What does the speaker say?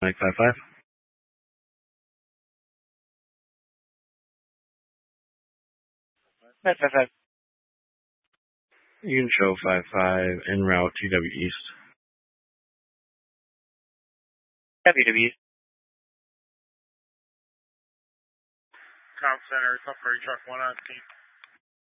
Mike 55. Mike 55. You can show 55 en route TW East. WW. Com Center, suffering truck 1 on scene.